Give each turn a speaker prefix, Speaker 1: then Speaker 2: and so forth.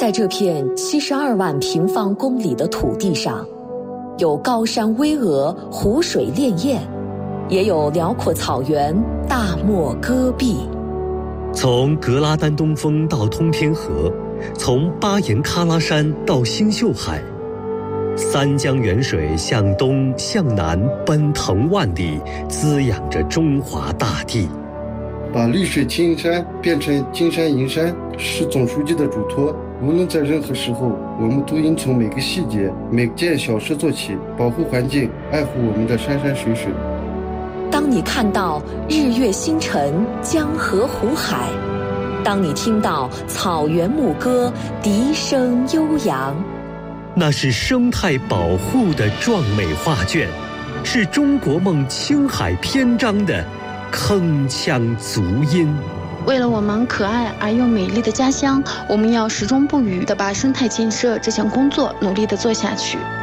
Speaker 1: 在这片72万平方公里的土地上，有高山巍峨、湖水潋滟，也有辽阔草原、大漠戈壁。
Speaker 2: 从格拉丹东峰到通天河，从巴颜喀拉山到新秀海，三江源水向东向南奔腾万里，滋养着中华大地。
Speaker 3: 把绿水青山变成金山银山是总书记的嘱托。无论在任何时候，我们都应从每个细节、每件小事做起，保护环境，爱护我们的山山水水。
Speaker 1: 当你看到日月星辰、江河湖海，当你听到草原牧歌、笛声悠扬，
Speaker 2: 那是生态保护的壮美画卷，是中国梦青海篇章的铿锵足音。
Speaker 4: 为了我们可爱而又美丽的家乡，我们要始终不渝地把生态建设这项工作努力地做下去。